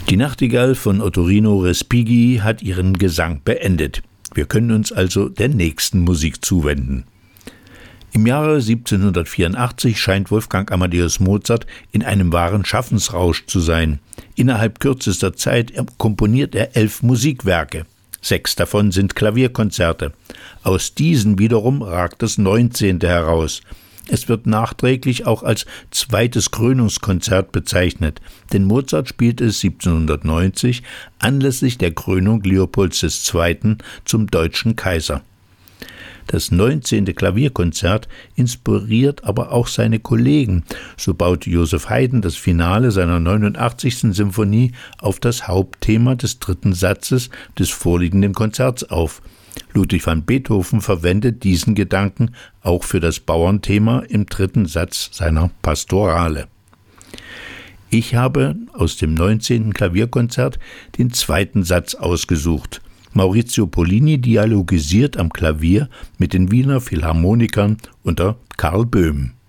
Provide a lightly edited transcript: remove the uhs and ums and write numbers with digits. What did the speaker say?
Die Nachtigall von Ottorino Respighi hat ihren Gesang beendet. Wir können uns also der nächsten Musik zuwenden. Im Jahre 1784 scheint Wolfgang Amadeus Mozart in einem wahren Schaffensrausch zu sein. Innerhalb kürzester Zeit komponiert er 11 Musikwerke. 6 davon sind Klavierkonzerte. Aus diesen wiederum ragt das 19. heraus. Es wird nachträglich auch als zweites Krönungskonzert bezeichnet, denn Mozart spielte es 1790 anlässlich der Krönung Leopolds II. Zum deutschen Kaiser. Das 19. Klavierkonzert inspiriert aber auch seine Kollegen. So baut Joseph Haydn das Finale seiner 89. Symphonie auf das Hauptthema des 3. Satzes des vorliegenden Konzerts auf. Ludwig van Beethoven verwendet diesen Gedanken auch für das Bauernthema im 3. Satz seiner Pastorale. Ich habe aus dem 19. Klavierkonzert den 2. Satz ausgesucht. Maurizio Pollini dialogisiert am Klavier mit den Wiener Philharmonikern unter Karl Böhm.